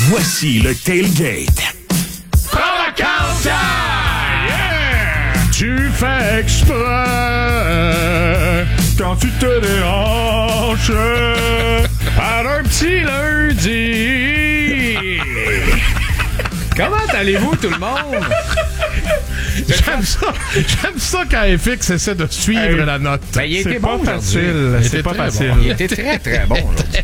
Voici le Tailgate. Prends la compta! Yeah! Tu fais exprès quand tu te déhanches par un petit lundi. Comment allez-vous, tout le monde? J'aime ça quand FX essaie de suivre la note. Ben, il était bon facile. C'est pas facile. Il était très, très bon.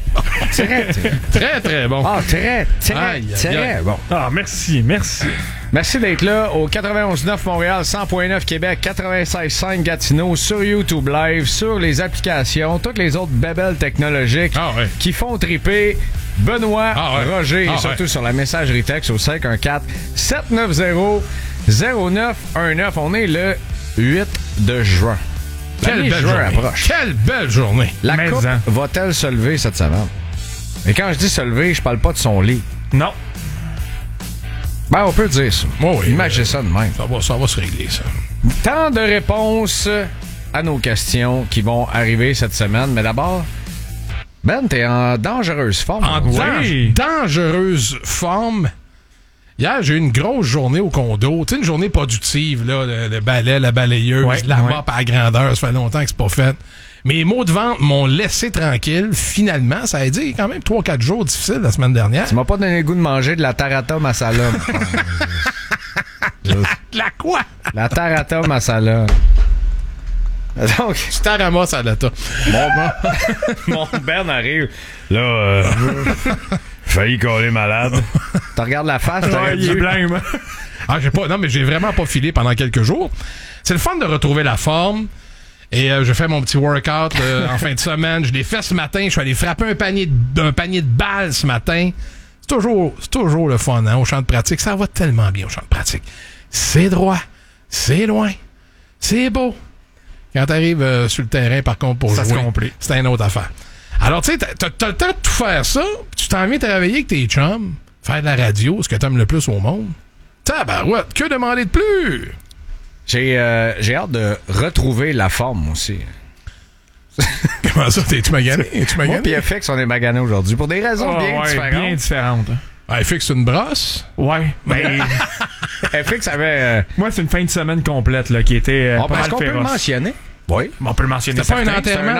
Très bon. Ah, très bon. Ah, merci. Merci d'être là au 91.9 Montréal, 100.9 Québec, 96.5 Gatineau, sur YouTube Live, sur les applications, toutes les autres bébelles technologiques qui font triper Benoît, Roger et surtout sur la messagerie texte au 514-790-0919. On est le 8 de juin. Quelle belle journée. Approche. Quelle belle journée. La coupe va-t-elle se lever cette semaine? Et quand je dis se lever, je parle pas de son lit. Non. Ben, on peut dire ça. Oh oui, imagine ça de même. Ça va se régler, ça. Tant de réponses à nos questions qui vont arriver cette semaine. Mais d'abord, Ben, t'es en dangereuse forme. Dangereuse forme. Hier, j'ai eu une grosse journée au condo. Tu sais, une journée productive, là. Le balai, la balayeuse, la mop à grandeur. Ça fait longtemps que c'est pas fait. Mes mots de vente m'ont laissé tranquille. Finalement, ça a été quand même 3-4 jours difficiles la semaine dernière. Tu m'as pas donné le goût de manger de la tarata masala. La quoi? La tarata masala. Donc, tu t'aramasses à l'ata. Mon Ben arrive. Là, failli coller malade. Tu regardes la face, il est blême. J'ai vraiment pas filé pendant quelques jours. C'est le fun de retrouver la forme. Et je fais mon petit workout en fin de semaine. Je l'ai fait ce matin. Je suis allé frapper un panier de balles ce matin. C'est toujours le fun, hein, au champ de pratique. Ça va tellement bien au champ de pratique. C'est droit. C'est loin. C'est beau. Quand t'arrives sur le terrain, par contre, pour jouer, c'est une autre affaire. Alors, tu sais, t'as le temps de tout faire ça, puis tu t'en viens travailler avec tes chums, faire de la radio, ce que t'aimes le plus au monde. Tabarouette, que demander de plus? J'ai hâte de retrouver la forme aussi. Comment ça, t'es-tu magané? Moi puis FX, on est magané aujourd'hui pour des raisons bien différentes. FX, c'est une brosse? Ouais. Ben, FX avait... Moi, c'est une fin de semaine complète là, qui était pas mal qu'on peut le mentionner. Oui. On peut le mentionner. C'était pas un enterrement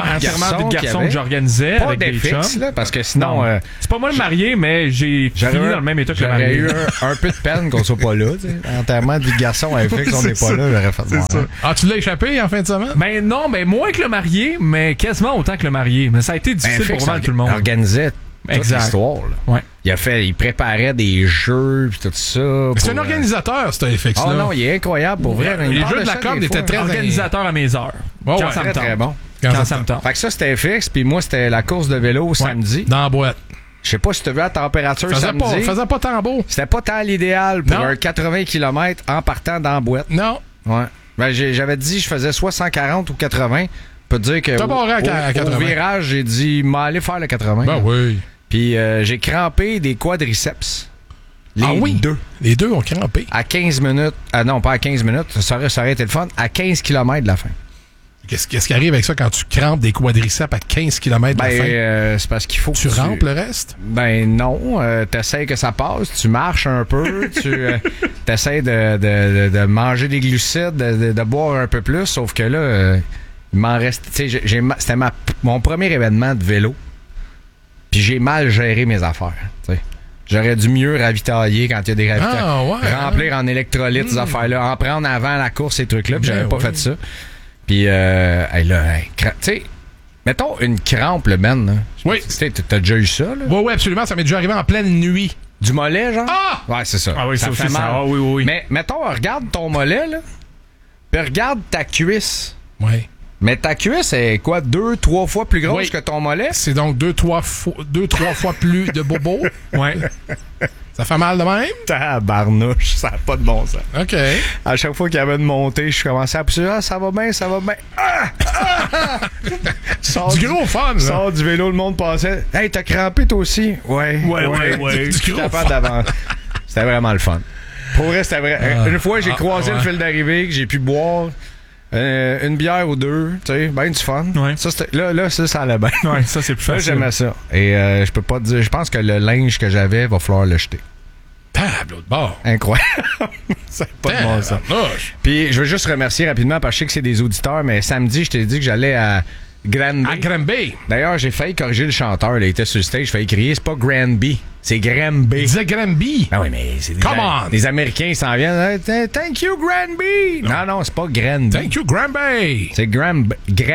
de garçon que j'organisais pas avec des chums. Là, parce que sinon... c'est pas moi le marié, mais j'ai fini dans le même état que le marié. J'aurais eu un peu de peine qu'on soit pas là. Enterrement de garçon à FX, on n'est pas là, j'aurais fait ça. Ah, tu l'as échappé en fin de semaine? Ben non, ben moins que le marié, mais quasiment autant que le marié. Mais ça a été difficile pour vraiment tout le monde. Organisait toute l'histoire. Ouais. Il préparait des jeux puis tout ça. C'est un organisateur, ce FX-là. Oh non, il est incroyable pour vrai. Les jeux de la corde étaient très organisateur à mes heures. Quand ça me tente. Très bon. Quand ça me tente. Fait que ça, c'était FX, puis moi, c'était la course de vélo samedi. Dans la boîte. Je sais pas si tu as vu la température samedi. Faisait pas tant beau. C'était pas tant l'idéal pour un 80 km en partant dans la boîte. Non. Ouais. Ben, j'avais dit je faisais soit 140 ou 80. Je peux te dire que au virage, j'ai dit m'aller faire le 80. Ben oui. Puis j'ai crampé des quadriceps. Les deux. Les deux ont crampé. À 15 minutes. Non, pas à 15 minutes. Ça aurait été le fun. À 15 km de la fin. Qu'est-ce qui arrive avec ça quand tu crampes des quadriceps à 15 km de la fin? C'est parce qu'il faut que tu rampes le reste? Ben non. T'essayes que ça passe. Tu marches un peu. T'essayes de manger des glucides, de boire un peu plus. Sauf que là, il m'en reste... C'était mon premier événement de vélo. Puis j'ai mal géré mes affaires. T'sais. J'aurais dû mieux ravitailler quand il y a des ravitaillements. Remplir en électrolytes ces affaires-là. En prendre avant la course, ces trucs-là. Puis j'avais pas fait ça. Puis, tu sais, mettons une crampe, le Ben. Là. Oui. T'as déjà eu ça, là? Oui, absolument. Ça m'est déjà arrivé en pleine nuit. Du mollet, genre? Ah! Ouais, c'est ça. Ah oui, ça fait mal. Ah oui. Mais, mettons, regarde ton mollet, là. Puis regarde ta cuisse. Oui. Mais ta cuisse est quoi, 2-3 fois plus grosse que ton mollet? C'est donc 2-3 fois plus de bobo. Ouais. Ça fait mal de même? Tabarnouche, ça n'a pas de bon sens. OK. À chaque fois qu'il y avait une montée, je commençais à pousser. Ah, ça va bien. Du gros fun, là. Sors du vélo, le monde passait. Hey, t'as crampé toi aussi? Ouais. Du gros fun. D'avant. C'était vraiment le fun. Pour vrai, c'était vrai. Une fois, j'ai croisé le fil d'arrivée, que j'ai pu boire. Une bière ou deux, tu sais, ben du fun. Ouais. Ça, ça allait bien. Ouais, ça, c'est plus Là, facile. j'aimais ça. Et je peux pas te dire, je pense que le linge que j'avais, va falloir le jeter. Tableau de bord. Incroyable. C'est pas de bon ça. Tabarnouche. Puis je veux juste remercier rapidement parce que je sais que c'est des auditeurs, mais samedi, je t'ai dit que j'allais à Granby. À Granby. D'ailleurs, j'ai failli corriger le chanteur. Il était sur le stage, j'ai failli crier, c'est pas Granby, c'est Granby. Il disait Granby. Ah oui, mais c'est Come on! des Américains, ils s'en viennent. Thank you, Granby! Non, c'est pas Granby. Thank you, Granby. C'est Granby.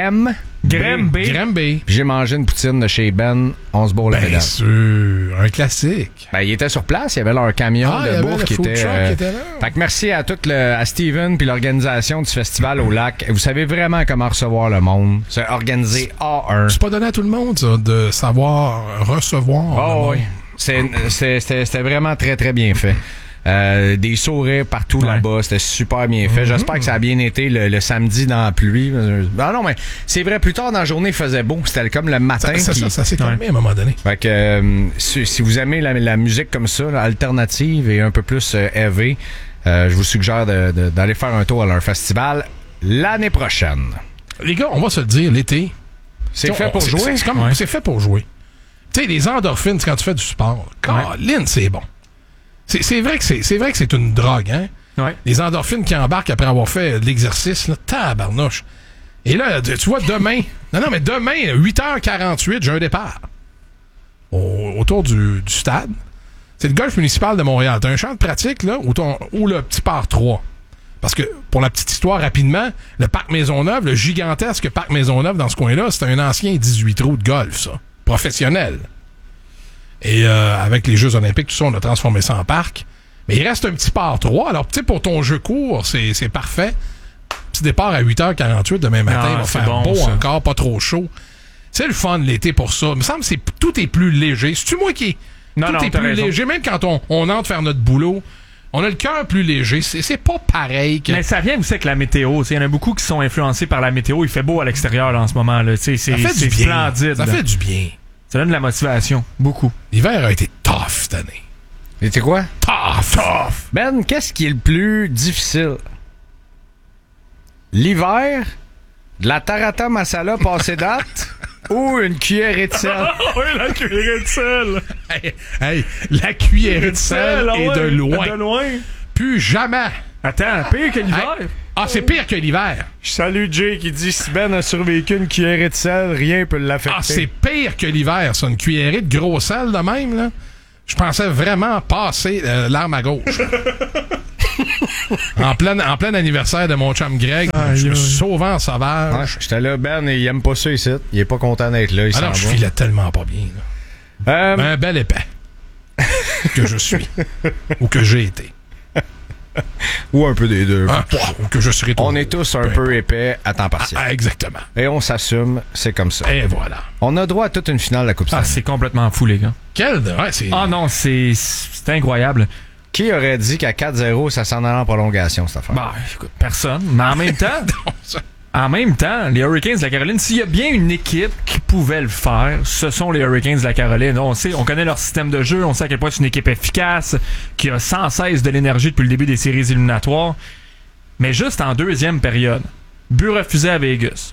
Granby. Puis j'ai mangé une poutine de chez Ben, on se bourre la Bien pédale. sûr. Un classique. Ben, ils étaient sur place, il y avait leur camion Ah, il y de avait bouffe le qui food était. truck qui était là. Fait que merci à à Steven puis l'organisation du festival au lac. Vous savez vraiment comment recevoir le monde. C'est organisé A1. C'est pas donné à tout le monde, ça, de savoir recevoir. Oh, oui. C'était vraiment très, très bien fait. Des sourires partout là-bas, c'était super bien fait. J'espère que ça a bien été le samedi dans la pluie. Ah non, mais c'est vrai, plus tard dans la journée, il faisait beau. C'était comme le matin. Ça s'est calmé à un moment donné. Fait que si vous aimez la musique comme ça, là, alternative et un peu plus heavy, je vous suggère d'aller faire un tour à leur festival l'année prochaine. Les gars, on va se le dire, l'été. C'est fait pour jouer? C'est fait pour jouer. Tu sais, les endorphines, c'est quand tu fais du sport. Colin, c'est bon. C'est vrai que c'est une drogue, hein? Ouais. Les endorphines qui embarquent après avoir fait de l'exercice, là, tabarnouche. Et là, tu vois, demain, mais demain, 8h48, j'ai un départ. Autour du stade. C'est le golf municipal de Montréal. T'as un champ de pratique, là, où le petit par 3. Parce que, pour la petite histoire, rapidement, le parc Maisonneuve, le gigantesque parc Maisonneuve dans ce coin-là, c'est un ancien 18 trous de golf, ça. Professionnel. Et avec les Jeux olympiques, tout ça, on a transformé ça en parc. Mais il reste un petit par 3. Alors, tu sais, pour ton jeu court, c'est parfait. Petit départ à 8h48 demain matin. Il va faire bon, beau ça. encore, pas trop chaud. C'est le fun l'été pour ça. Il me semble que tout est plus léger. C'est-tu moi qui... Non, tout est t'as plus raison. léger. Même quand on entre faire notre boulot, on a le cœur plus léger. C'est pas pareil que... Mais ça vient aussi avec la météo. Il y en a beaucoup qui sont influencés par la météo. Il fait beau à l'extérieur là, en ce moment. Là. C'est Ça fait du bien. splendide. Ça là. fait du bien. Ça donne de la motivation. Beaucoup. L'hiver a été tough cette année. Et c'est quoi? Tough! Ben, qu'est-ce qui est le plus difficile? L'hiver, de la tarata masala passée date ou une cuillerée de sel? oui, la cuillerée de sel. Hey, la cuillerée de sel est de loin. De loin. Plus jamais. Attends, pire que l'hiver. Hey. Ah, c'est pire que l'hiver. Je salue Jay qui dit si Ben a survécu une cuillerée de sel, rien peut l'affecter. Ah, c'est pire que l'hiver, ça. Une cuillerée de gros sel de même, là. Je pensais vraiment passer l'arme à gauche. en plein anniversaire de mon chum Greg, je me suis sauvé en sauvage. Ouais, j'étais là, Ben, il aime pas ça ici. Il est pas content d'être là. Il Alors, s'en je va. filais tellement pas bien. Là. Un bel épais. Que je suis. Ou que j'ai été. Ou un peu des deux. Ou que je serai On est tous un peu épais à temps partiel. Exactement. Et on s'assume, c'est comme ça. Et voilà. On a droit à toute une finale de la Coupe Ah, Stanley. c'est complètement fou, les gars. C'est... Ah non, c'est incroyable. Qui aurait dit qu'à 4-0, ça s'en allait en prolongation, cette affaire? Bah, écoute, personne. Mais en même temps, les Hurricanes de la Caroline, s'il y a bien une équipe qui pouvait le faire, ce sont les Hurricanes de la Caroline. On connaît leur système de jeu, on sait à quel point c'est une équipe efficace, qui a sans cesse de l'énergie depuis le début des séries éliminatoires. Mais juste en deuxième période, but refusé à Vegas.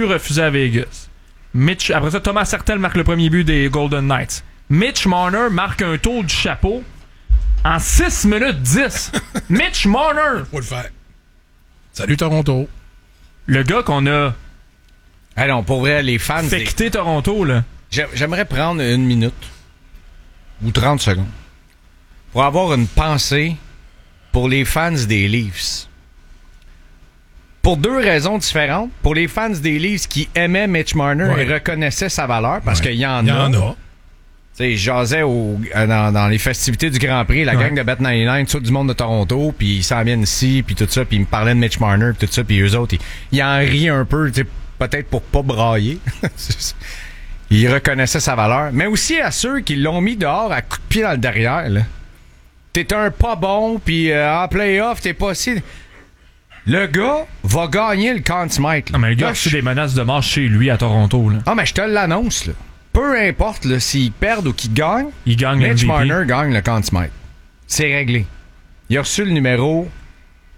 Après ça, Thomas Hertel marque le premier but des Golden Knights. Mitch Marner marque un tour du chapeau en 6 minutes 10. Mitch Marner! Faut le faire. Salut Toronto. Le gars qu'on a Ah non, pour vrai, les fans... fait quitter Toronto, là. J'aimerais prendre 1 minute ou 30 secondes pour avoir une pensée pour les fans des Leafs. Pour 2 raisons différentes. Pour les fans des Leafs qui aimaient Mitch Marner et reconnaissaient sa valeur, parce qu'il y en a. Tu sais, je jasais dans les festivités du Grand Prix, la gang de Bet99, tout du monde de Toronto, puis ils s'en viennent ici, puis tout ça, puis ils me parlaient de Mitch Marner, puis tout ça, puis eux autres, ils en rient un peu, tu sais, peut-être pour pas brailler. Ils reconnaissaient sa valeur. Mais aussi à ceux qui l'ont mis dehors à coups de pied dans le derrière, là. T'es un pas bon, puis en playoff, t'es pas si... Le gars va gagner le Conn Smythe. Non, mais le gars a reçu des menaces de mort chez lui à Toronto, là. Ah, mais je te l'annonce, là. Peu importe là, s'ils perdent ou qu'ils gagnent, Il gagne Mitch le MVP. Marner gagne le Conn Smythe. C'est réglé. Il a reçu le numéro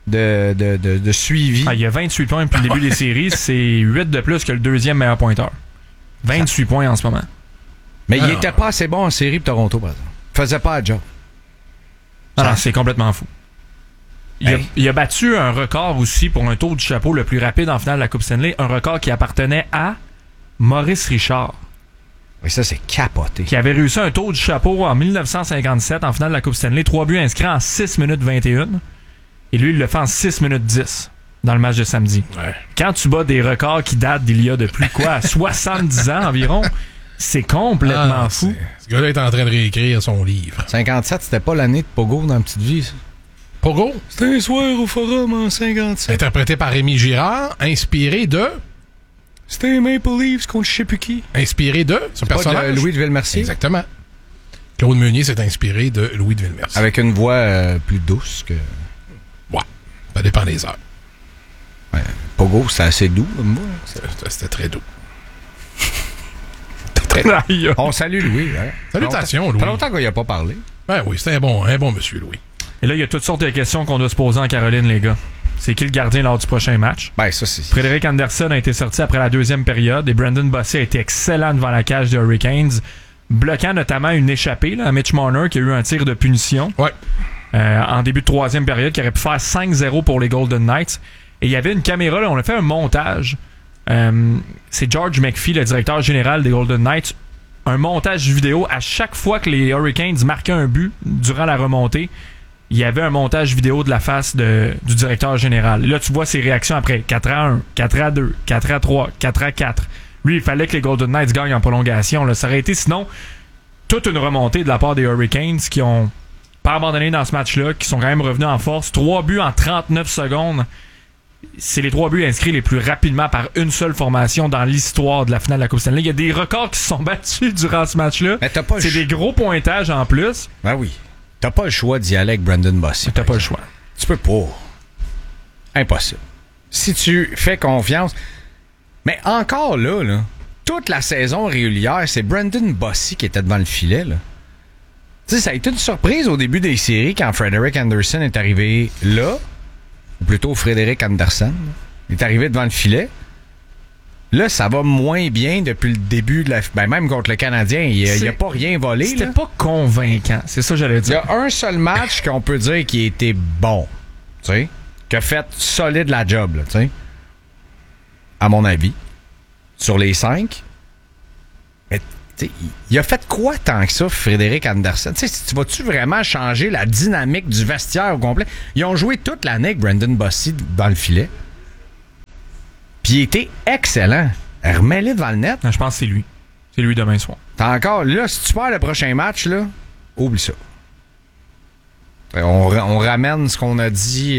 de suivi. Il y a 28 points depuis le début des séries. C'est 8 de plus que le deuxième meilleur pointeur. 28 points en ce moment. Mais il était pas assez bon en série pour Toronto, par exemple. Il faisait pas la job. Alors, c'est complètement fou. Il a battu un record aussi pour un tour du chapeau le plus rapide en finale de la Coupe Stanley. Un record qui appartenait à Maurice Richard. Oui, ça, c'est capoté. Qui avait réussi un tour du chapeau en 1957 en finale de la Coupe Stanley. 3 buts inscrits en 6 minutes 21. Et lui, il le fait en 6 minutes 10 dans le match de samedi. Ouais. Quand tu bats des records qui datent d'il y a depuis 70 ans environ, c'est complètement fou. Ce gars-là est en train de réécrire son livre. 57, c'était pas l'année de Pogo dans Petite Vie, ça? Pogo? C'était un soir au Forum en 57. Interprété par Rémi Girard, inspiré de... C'était Maple Leafs contre je sais plus qui. Inspiré de son personnage. De Louis de Villemercier. Exactement. Claude Meunier s'est inspiré de Louis de Villemercier. Avec une voix plus douce que... Ouais, ça dépend des heures. Ouais, Pogo, c'est assez doux, comme moi. C'était très doux. On salue Louis. Hein? Salutations, Louis. Ça fait longtemps qu'on n'y a pas parlé. Ben oui, c'était un bon monsieur, Louis. Et là, il y a toutes sortes de questions qu'on doit se poser en Caroline, les gars. C'est qui le gardien lors du prochain match? Ben, ça, c'est... Frédéric Anderson a été sorti après la deuxième période et Brandon Bossy a été excellent devant la cage des Hurricanes, bloquant notamment une échappée là, à Mitch Marner qui a eu un tir de punition en début de troisième période qui aurait pu faire 5-0 pour les Golden Knights. Et il y avait une caméra, là, on a fait un montage. C'est George McPhee, le directeur général des Golden Knights. Un montage vidéo à chaque fois que les Hurricanes marquaient un but durant la remontée. Il y avait un montage vidéo de la face du directeur général. Et là, tu vois ses réactions après. 4-1, 4-2, 4-3, 4-4. Lui, il fallait que les Golden Knights gagnent en prolongation. Là. Ça aurait été, sinon, toute une remontée de la part des Hurricanes qui ont pas abandonné dans ce match-là, qui sont quand même revenus en force. 3 buts en 39 secondes. C'est les 3 buts inscrits les plus rapidement par une seule formation dans l'histoire de la finale de la Coupe Stanley. Il y a des records qui se sont battus durant ce match-là. C'est des gros pointages en plus. Ben oui. T'as pas le choix d'y aller avec Brandon Bossy. T'as pas le choix. Tu peux pas. Impossible. Si tu fais confiance. Mais encore là, toute la saison régulière, c'est Brandon Bossy qui était devant le filet. Là. Tu sais, ça a été une surprise au début des séries quand Frederick Anderson est arrivé là. Ou plutôt Frédéric Anderson. Il est arrivé devant le filet. Là, ça va moins bien depuis le début de la... Ben, même contre le Canadien, il a pas rien volé. C'était pas convaincant. C'est ça que j'allais dire. Il y a un seul match qu'on peut dire qui a été bon. Tu sais? Qui a fait solide la job, tu sais. À mon avis. Sur les 5. Mais, tu sais, il a fait quoi tant que ça, Frédéric Anderson? Tu sais, tu vas-tu vraiment changer la dynamique du vestiaire au complet? Ils ont joué toute l'année avec Brandon Bossy dans le filet. Puis il était excellent. Remets-le devant le net. Non, je pense que c'est lui. C'est lui demain soir. T'as encore, là, si tu perds le prochain match, là, oublie ça. On ramène ce qu'on a dit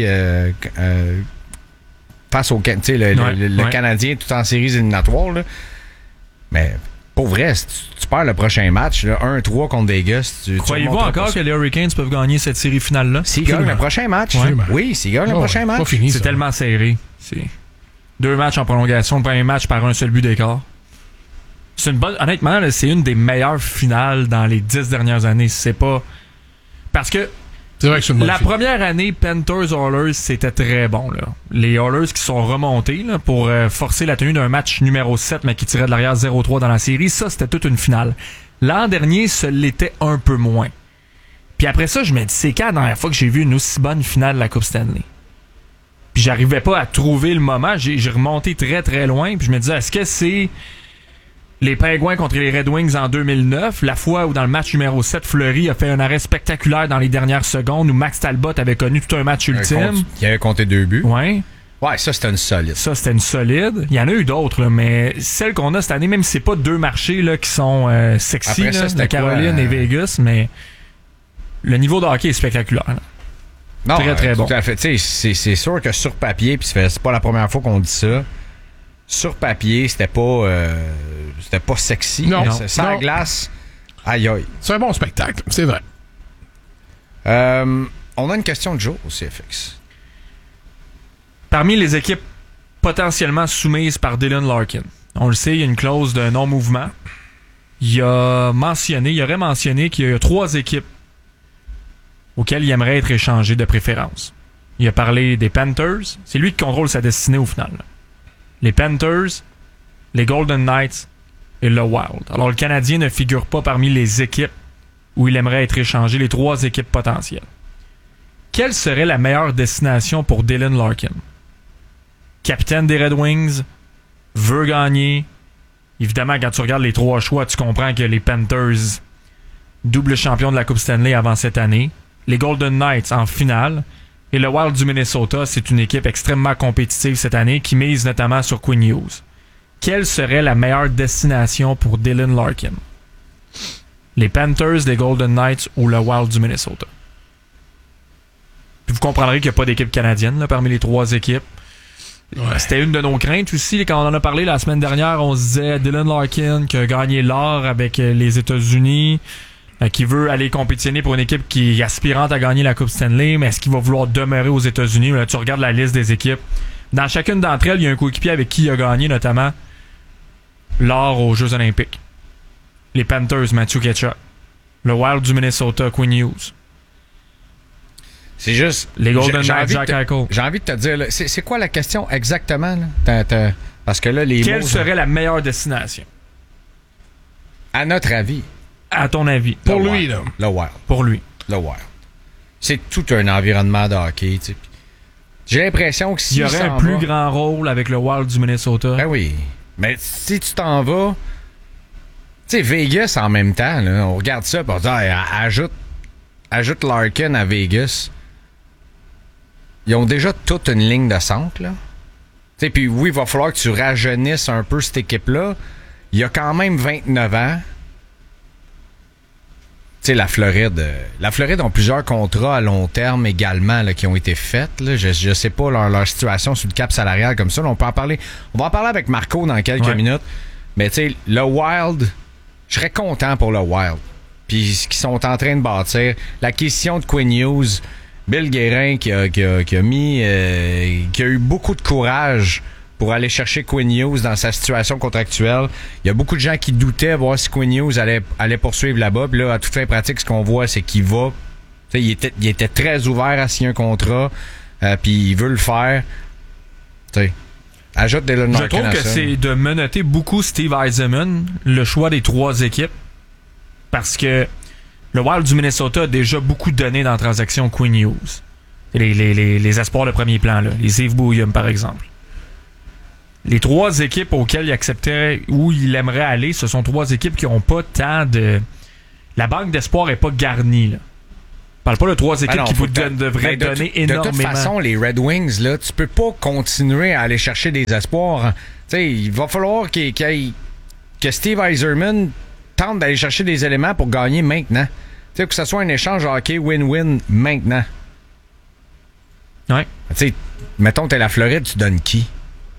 face au le Canadien tout en séries éliminatoires. Là. Mais pour vrai, si tu perds le prochain match, là, 1-3 contre Vegas, croyez-vous encore que les Hurricanes peuvent gagner cette série finale-là? S'ils gagnent le prochain match. Ouais. Oui, s'ils gagnent le prochain match. Pas fini, c'est ça. tellement serré. C'est 2 matchs en prolongation, le premier match par un seul but d'écart. C'est une bonne. Honnêtement, là, c'est une des meilleures finales dans les 10 dernières années. C'est pas. Parce que c'est vrai que c'est une bonne la finale. première année, Panthers-Oilers, c'était très bon. Là. Les Oilers qui sont remontés là, pour forcer la tenue d'un match numéro 7, mais qui tirait de l'arrière 0-3 dans la série, ça, c'était toute une finale. L'an dernier, ça l'était un peu moins. Puis après ça, je me dis, c'est quand la dernière fois que j'ai vu une aussi bonne finale de la Coupe Stanley? Puis j'arrivais pas à trouver le moment. J'ai remonté très très loin. Puis je me disais, est-ce que c'est les Pingouins contre les Red Wings en 2009, la fois où dans le match numéro 7, Fleury a fait un arrêt spectaculaire dans les dernières secondes, où Max Talbot avait connu tout un match ultime. Il avait compté 2 buts. Ouais. Ouais, ça c'était une solide. Ça c'était une solide. Il y en a eu d'autres, là, mais celle qu'on a cette année, même si c'est pas 2 marchés là, qui sont sexy, après, ça, là, de Caroline et Vegas, mais le niveau de hockey est spectaculaire. Là. Non, très, très bon. Tout à fait. C'est sûr que sur papier, puis c'est pas la première fois qu'on dit ça, sur papier, c'était pas sexy. Non. Sans glace, aïe aïe. C'est un bon spectacle, c'est vrai. On a une question de jour au CFX. Parmi les équipes potentiellement soumises par Dylan Larkin, on le sait, il y a une clause de non-mouvement. Il aurait mentionné qu'il y a 3 équipes auxquelles il aimerait être échangé de préférence. Il a parlé des Panthers. C'est lui qui contrôle sa destinée au final. Là. Les Panthers, les Golden Knights et le Wild. Alors, le Canadien ne figure pas parmi les équipes où il aimerait être échangé, les 3 équipes potentielles. Quelle serait la meilleure destination pour Dylan Larkin? Capitaine des Red Wings, veut gagner. Évidemment, quand tu regardes les 3 choix, tu comprends que les Panthers, double champion de la Coupe Stanley avant cette année, les Golden Knights en finale, et le Wild du Minnesota, c'est une équipe extrêmement compétitive cette année qui mise notamment sur Quinn Hughes. Quelle serait la meilleure destination pour Dylan Larkin? Les Panthers, les Golden Knights ou le Wild du Minnesota? Puis vous comprendrez qu'il n'y a pas d'équipe canadienne là, parmi les 3 équipes. Ouais. C'était une de nos craintes aussi. Quand on en a parlé la semaine dernière, on se disait Dylan Larkin qui a gagné l'or avec les États-Unis, qui veut aller compétitionner pour une équipe qui est aspirante à gagner la Coupe Stanley, mais est-ce qu'il va vouloir demeurer aux États-Unis? Là, tu regardes la liste des équipes. Dans chacune d'entre elles, il y a un coéquipier avec qui il a gagné notamment l'or aux Jeux Olympiques. Les Panthers, Matthew Tkachuk. Le Wild du Minnesota, Quinn Hughes. C'est juste... Les Golden Knights, Jack Eichel. J'ai envie de te dire, là, c'est quoi la question exactement? Là? Parce que là, les Quelle mots, serait la meilleure destination? À notre avis. À ton avis. Pour le lui, Wild. là. Le Wild. Pour lui. Le Wild. C'est tout un environnement de hockey. Tu sais. J'ai l'impression que s'il y aurait un plus grand rôle avec le Wild du Minnesota. Ben oui. Mais si tu t'en vas... Tu sais, Vegas en même temps, là, on regarde ça pour dire ajoute Larkin à Vegas. Ils ont déjà toute une ligne de centre, là. Tu sais, puis oui, il va falloir que tu rajeunisses un peu cette équipe-là. Il y a quand même 29 ans. Tu sais, la Floride ont plusieurs contrats à long terme également là, qui ont été faits. Là. Je sais pas leur situation sur le cap salarial comme ça. Là, on va en parler avec Marco dans quelques minutes. Mais tu sais, le Wild, je serais content pour le Wild. Puis ce qu'ils sont en train de bâtir. L'acquisition de Quinn Hughes, Bill Guérin qui a eu beaucoup de courage pour aller chercher Quinn Hughes dans sa situation contractuelle. Il y a beaucoup de gens qui doutaient voir si Quinn Hughes allait poursuivre là-bas. Puis là, à toute fin pratique, ce qu'on voit, c'est qu'il va. Il était très ouvert à signer un contrat. Puis il veut le faire. T'sais, ajoute Dylan Larkin. Je trouve que c'est de menotter beaucoup Steve Yzerman, le choix des 3 équipes. Parce que le Wild du Minnesota a déjà beaucoup donné dans la transaction Quinn Hughes. Les espoirs de premier plan, là. Les Yves Bouillum, par exemple. Les 3 équipes auxquelles il accepterait où il aimerait aller, ce sont 3 équipes qui n'ont pas tant de... La banque d'espoir n'est pas garnie, là. Je parle pas de 3 équipes qui vous devraient donner énormément. De toute façon, les Red Wings, là, tu peux pas continuer à aller chercher des espoirs. T'sais, il va falloir que Steve Yzerman tente d'aller chercher des éléments pour gagner maintenant. T'sais, que ce soit un échange hockey win-win maintenant. Ouais. T'sais, mettons que t'es la Floride, tu donnes qui?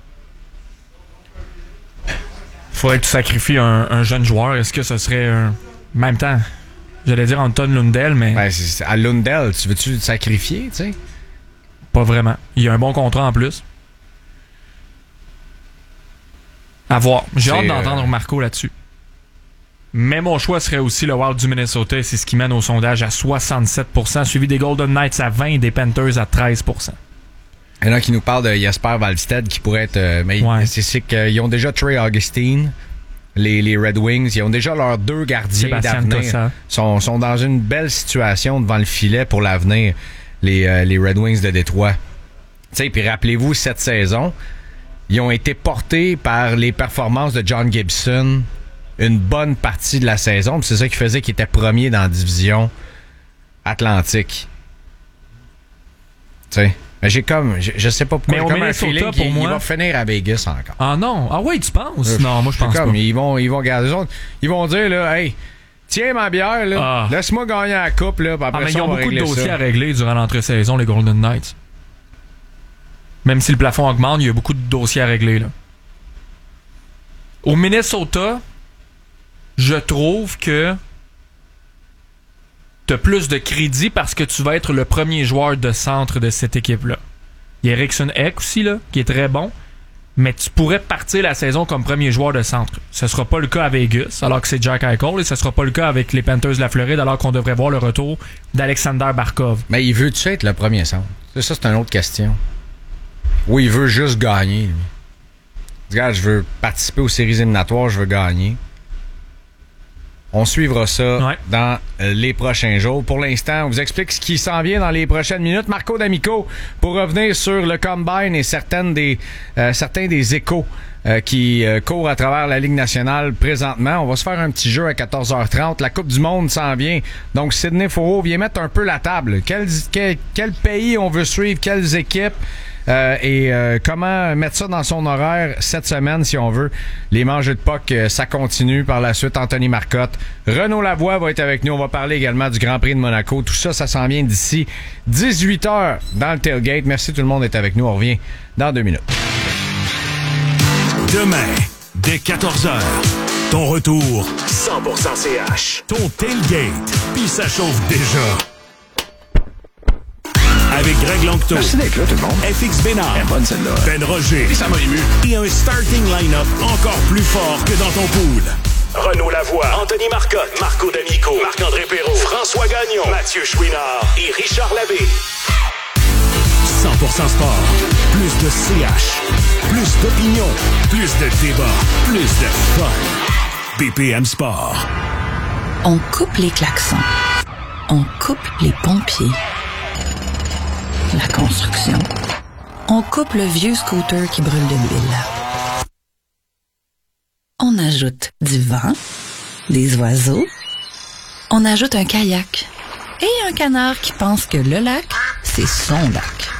Faudrait que tu sacrifies un jeune joueur. Est-ce que ce serait en même temps, j'allais dire Anton Lundell, mais... Ben, à Lundell, tu veux-tu le sacrifier, tu sais? Pas vraiment. Il y a un bon contrat en plus. À voir. J'ai hâte d'entendre Marco là-dessus. Mais mon choix serait aussi le Wild du Minnesota. C'est ce qui mène au sondage à 67%, suivi des Golden Knights à 20% et des Panthers à 13%. Il y en a qui nous parlent de Jesper Wallstedt qui pourrait être... mais c'est qu'ils ont déjà Trey Augustine, les Red Wings. Ils ont déjà leurs 2 gardiens d'avenir. Sont dans une belle situation devant le filet pour l'avenir, les Red Wings de Détroit. Puis rappelez-vous, cette saison, ils ont été portés par les performances de John Gibson une bonne partie de la saison. C'est ça qui faisait qu'ils étaient premiers dans la division Atlantique. Tu sais... Mais je sais pas pourquoi. Mais au Minnesota, pour moi, il va finir à Vegas encore. Ah non. Ah oui, tu penses? Non, moi je pense pas. Ils vont garder ça. Ils vont dire, là, hey, tiens ma bière, là, laisse-moi gagner la coupe, là, après mais ça, ils ont beaucoup de dossiers ça. à régler durant l'entre-saison, les Golden Knights. Même si le plafond augmente, il y a beaucoup de dossiers à régler, là. Au Minnesota, je trouve que t'as plus de crédit parce que tu vas être le premier joueur de centre de cette équipe-là. Il y a Eriksson Ek aussi, là, qui est très bon, mais tu pourrais partir la saison comme premier joueur de centre. Ce sera pas le cas à Vegas, alors que c'est Jack Eichel, et ce sera pas le cas avec les Panthers de la Floride, alors qu'on devrait voir le retour d'Alexander Barkov. Mais il veut-tu être le premier centre? Ça, c'est une autre question. Ou il veut juste gagner, lui. Regarde, je veux participer aux séries éliminatoires, je veux gagner. On suivra ça dans les prochains jours. Pour l'instant, on vous explique ce qui s'en vient dans les prochaines minutes. Marco D'Amico, pour revenir sur le Combine et certains des échos qui courent à travers la Ligue nationale présentement. On va se faire un petit jeu à 14h30. La Coupe du Monde s'en vient. Donc, Sidney Fourreau vient mettre un peu la table. Quel pays on veut suivre, quelles équipes et comment mettre ça dans son horaire cette semaine, si on veut. Les manches de puck, ça continue. Par la suite, Anthony Marcotte. Renaud Lavoie va être avec nous. On va parler également du Grand Prix de Monaco. Tout ça, ça s'en vient d'ici 18h dans le tailgate. Merci tout le monde d'être avec nous. On revient dans 2 minutes. Demain, dès 14h, ton retour 100% CH. Ton tailgate, puis ça chauffe déjà. Avec Greg Lanctot. Merci d'être là, tout le monde. FX Bénard. Bonne celle-là. Ben Roger. Et ça m'a ému. Et un starting line-up encore plus fort que dans ton pool. Renaud Lavoie, Anthony Marcotte, Marco D'Amico, Marc-André Perrault, François Gagnon, Mathieu Chouinard et Richard Labbé. 100% sport. Plus de CH. Plus d'opinion. Plus de débat. Plus de fun. BPM Sport. On coupe les klaxons. On coupe les pompiers. La construction. On coupe le vieux scooter qui brûle de l'huile. On ajoute du vent, des oiseaux. On ajoute un kayak et un canard qui pense que le lac, c'est son lac.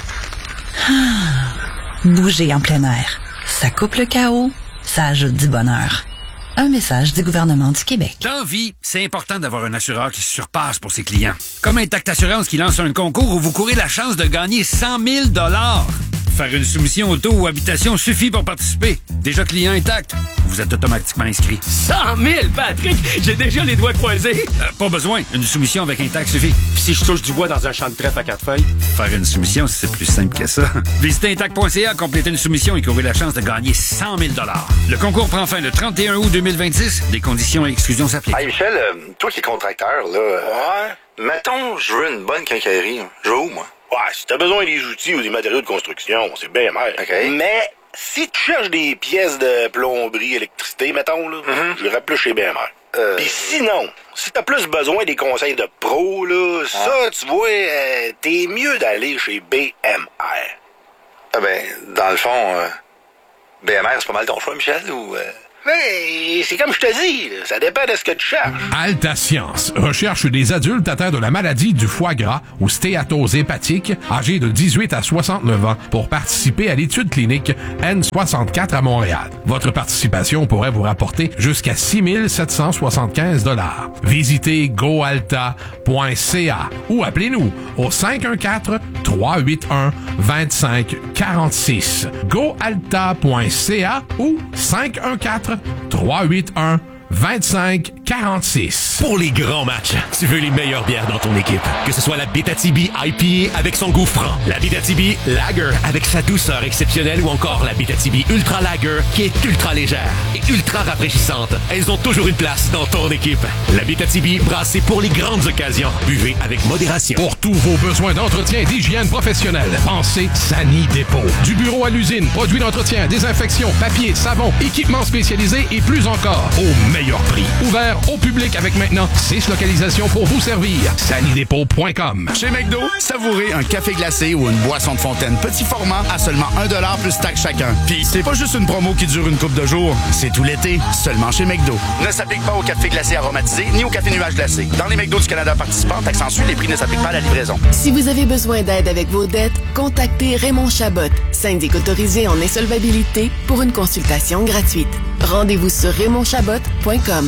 Bouger en plein air. Ça coupe le chaos, ça ajoute du bonheur. Un message du gouvernement du Québec. Dans la vie, c'est important d'avoir un assureur qui se surpasse pour ses clients. Comme Intact Assurance qui lance un concours où vous courez la chance de gagner 100 000 $. Faire une soumission auto ou habitation suffit pour participer. Déjà client Intact, vous êtes automatiquement inscrit. 100 000, Patrick! J'ai déjà les doigts croisés. Pas besoin, une soumission avec Intact suffit. Puis si je touche du bois dans un champ de trèfle à 4 feuilles? Faire une soumission, c'est plus simple que ça. Visitez Intact.ca, complétez une soumission et courez la chance de gagner 100 000 $. Le concours prend fin le 31 août 2026. Des conditions et exclusions s'appliquent. Hey Michel, toi qui es contracteur, là... Ouais? Mettons, je veux une bonne quincaillerie. Je vais où, moi? Ouais, si t'as besoin des outils ou des matériaux de construction, c'est bien mal. OK. Mais si tu cherches des pièces de plomberie, électricité, mettons, là, j'irais plus chez BMR. Puis sinon, si t'as plus besoin des conseils de pro, là, ça, tu vois, t'es mieux d'aller chez BMR. Ah ben, dans le fond, BMR, c'est pas mal ton choix, Michel, ou... Mais c'est comme je te dis, là, ça dépend de ce que tu cherches. Alta Science recherche des adultes atteints de la maladie du foie gras ou stéatose hépatique, âgés de 18 à 69 ans, pour participer à l'étude clinique N64 à Montréal. Votre participation pourrait vous rapporter jusqu'à 6 775 $. Visitez goalta.ca ou appelez-nous au 514-381-2546. goalta.ca ou 514-381-2546. Pour les grands matchs, tu veux les meilleures bières dans ton équipe. Que ce soit la Abitibi IPA avec son goût franc, la Abitibi Lager avec sa douceur exceptionnelle ou encore la Abitibi Ultra Lager qui est ultra légère et ultra rafraîchissante. Elles ont toujours une place dans ton équipe. La Abitibi brassée pour les grandes occasions. Buvez avec modération. Pour tous vos besoins d'entretien et d'hygiène professionnelle, pensez Sani Dépôt. Du bureau à l'usine, produits d'entretien, désinfection, papier, savon, équipements spécialisés et plus encore, au meilleur prix. Ouvert au public avec maintenant 6 localisations pour vous servir. sanidépôt.com. Chez McDo, savourez un café glacé ou une boisson de fontaine petit format à seulement 1$ plus taxe chacun. Puis c'est pas juste une promo qui dure une couple de jours, c'est tout l'été, seulement chez McDo. Ne s'applique pas au café glacé aromatisé ni au café nuage glacé. Dans les McDo du Canada participants, taxe en Suisse, les prix ne s'appliquent pas à la livraison. Si vous avez besoin d'aide avec vos dettes, contactez Raymond Chabot, syndic autorisé en insolvabilité, pour une consultation gratuite. Rendez-vous sur raymondchabot.com.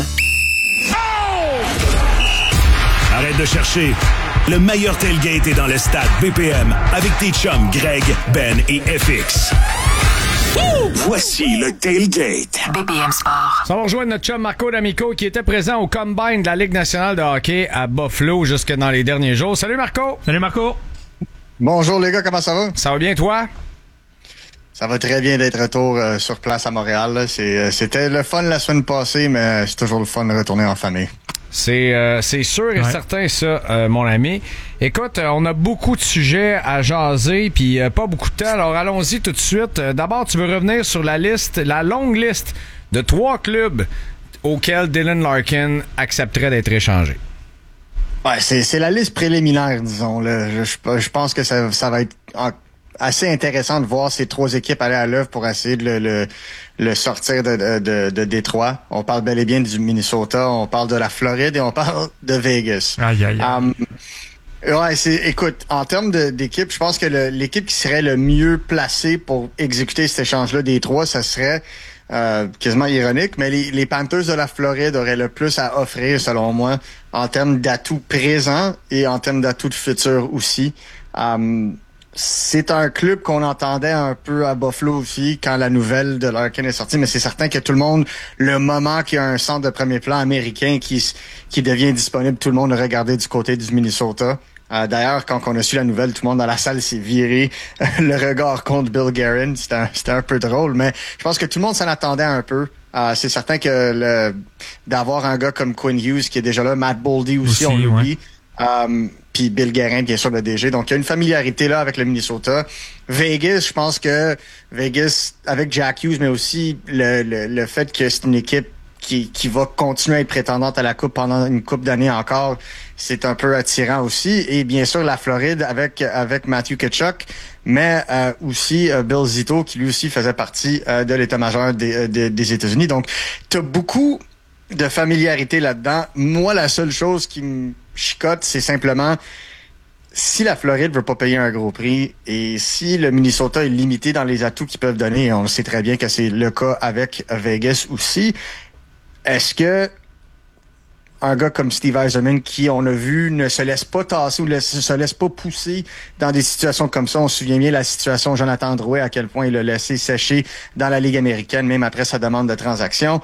Arrête de chercher. Le meilleur tailgate est dans le stade BPM avec tes chums Greg, Ben et FX. Voici le tailgate. BPM Sport. Ça va rejoindre notre chum Marco D'Amico qui était présent au Combine de la Ligue nationale de hockey à Buffalo jusque dans les derniers jours. Salut Marco! Salut Marco! Bonjour les gars, comment ça va? Ça va bien toi? Ça va très bien d'être retour sur place à Montréal. C'était le fun la semaine passée, mais c'est toujours le fun de retourner en famille. C'est sûr et certain, ça, mon ami. Écoute, on a beaucoup de sujets à jaser, puis pas beaucoup de temps. Alors, allons-y tout de suite. D'abord, tu veux revenir sur la longue liste de 3 clubs auxquels Dylan Larkin accepterait d'être échangé. Ouais, c'est la liste préliminaire, disons. Là. Je pense que ça va être assez intéressant de voir ces 3 équipes aller à l'œuvre pour essayer de le sortir de Détroit. On parle bel et bien du Minnesota, on parle de la Floride et on parle de Vegas. Aïe. Ouais, écoute, en termes d'équipe, je pense que l'équipe qui serait le mieux placée pour exécuter cet échange-là des 3, ça serait quasiment ironique, mais les Panthers de la Floride auraient le plus à offrir, selon moi, en termes d'atouts présents et en termes d'atouts de futur aussi. C'est un club qu'on entendait un peu à Buffalo aussi quand la nouvelle de Larkin est sortie, mais c'est certain que tout le monde, le moment qu'il y a un centre de premier plan américain qui devient disponible, tout le monde a regardé du côté du Minnesota. D'ailleurs, quand on a su la nouvelle, tout le monde dans la salle s'est viré le regard contre Bill Guerin. C'était un peu drôle, mais je pense que tout le monde s'en attendait un peu. C'est certain que d'avoir un gars comme Quinn Hughes qui est déjà là, Matt Boldy aussi on l'oublie. Puis Bill Guerin, bien sûr, le DG. Donc, il y a une familiarité là avec le Minnesota. Vegas, je pense que Vegas, avec Jack Hughes, mais aussi le fait que c'est une équipe qui va continuer à être prétendante à la Coupe pendant une couple d'années encore, c'est un peu attirant aussi. Et bien sûr, la Floride avec Matthew Tkachuk, mais aussi Bill Zito, qui lui aussi faisait partie de l'état-major des États-Unis. Donc, t'as beaucoup de familiarité là-dedans. Moi, la seule chose qui me chicote, c'est simplement si la Floride veut pas payer un gros prix et si le Minnesota est limité dans les atouts qu'ils peuvent donner, et on le sait très bien que c'est le cas avec Vegas aussi, est-ce que un gars comme Steve Yzerman, qui, on a vu, ne se laisse pas tasser ou se laisse pas pousser dans des situations comme ça. On se souvient bien de la situation Jonathan Drouin, à quel point il l'a laissé sécher dans la Ligue américaine, même après sa demande de transaction.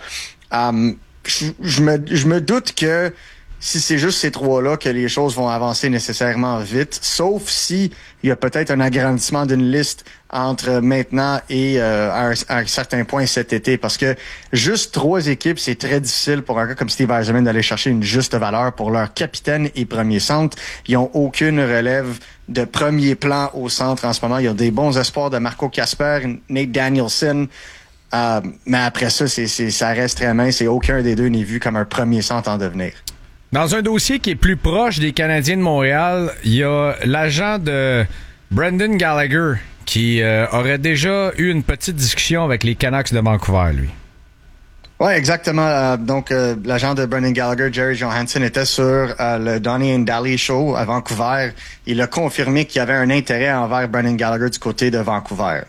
Je me doute que si c'est juste ces 3-là que les choses vont avancer nécessairement vite, sauf si il y a peut-être un agrandissement d'une liste entre maintenant et à un certain point cet été, parce que juste 3 équipes, c'est très difficile pour un gars comme Steve Yzerman d'aller chercher une juste valeur pour leur capitaine et premier centre. Ils ont aucune relève de premier plan au centre en ce moment. Il y a des bons espoirs de Marco Kasper, Nate Danielson, mais après ça, ça reste très mince et aucun des deux n'est vu comme un premier centre en devenir. Dans un dossier qui est plus proche des Canadiens de Montréal, il y a l'agent de Brendan Gallagher qui aurait déjà eu une petite discussion avec les Canucks de Vancouver, lui. Oui, exactement. Donc, l'agent de Brendan Gallagher, Jerry Johansson, était sur le Donnie and Daly Show à Vancouver. Il a confirmé qu'il y avait un intérêt envers Brendan Gallagher du côté de Vancouver.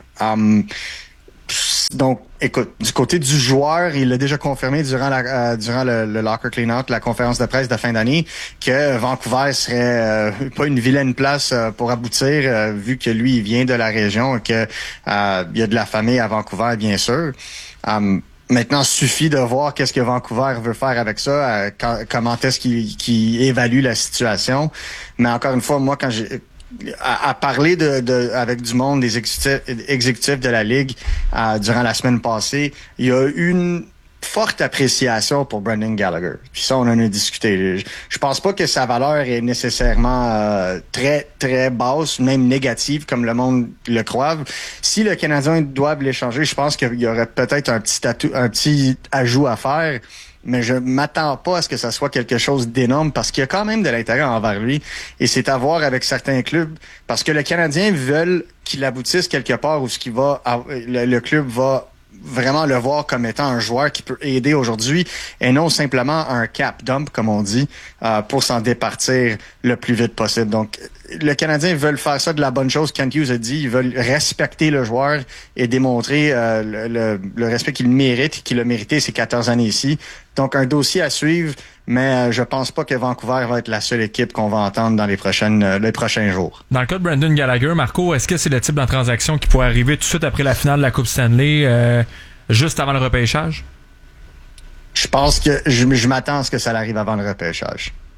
Donc, écoute, du côté du joueur, il l'a déjà confirmé durant le locker clean-out, la conférence de presse de fin d'année, que Vancouver serait pas une vilaine place pour aboutir, vu que lui, il vient de la région et que il y a de la famille à Vancouver, bien sûr. Maintenant, suffit de voir qu'est-ce que Vancouver veut faire avec ça, comment est-ce qu'il évalue la situation. Mais encore une fois, moi, quand j'ai à parler avec du monde, des exécutifs de la Ligue durant la semaine passée, il y a une forte appréciation pour Brendan Gallagher. Puis ça, on en a discuté. Je pense pas que sa valeur est nécessairement très, très basse, même négative, comme le monde le croit. Si le Canadien doit l'échanger, je pense qu'il y aurait peut-être un petit ajout à faire. Mais je m'attends pas à ce que ça soit quelque chose d'énorme parce qu'il y a quand même de l'intérêt envers lui. Et c'est à voir avec certains clubs. Parce que le Canadien veut qu'il aboutisse quelque part où le club va vraiment le voir comme étant un joueur qui peut aider aujourd'hui et non simplement un cap dump, comme on dit, pour s'en départir le plus vite possible. Donc, le Canadien veut faire ça de la bonne chose. Kent Hughes a dit, ils veulent respecter le joueur et démontrer le respect qu'il mérite, qu'il a mérité ces 14 années ici. Donc, un dossier à suivre, mais je pense pas que Vancouver va être la seule équipe qu'on va entendre dans les prochains jours. Dans le cas de Brendan Gallagher, Marco, est-ce que c'est le type de transaction qui pourrait arriver tout de suite après la finale de la Coupe Stanley, juste avant le repêchage? Je pense que je m'attends à ce que ça arrive avant le repêchage.